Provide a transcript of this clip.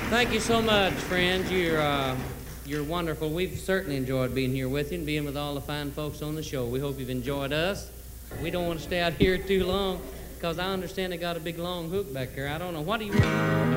Thank you so much, friends. You're wonderful. We've certainly enjoyed being here with you and being with all the fine folks on the show. We hope you've enjoyed us. We don't want to stay out here too long because I understand they got a big long hook back there. I don't know. What do you want?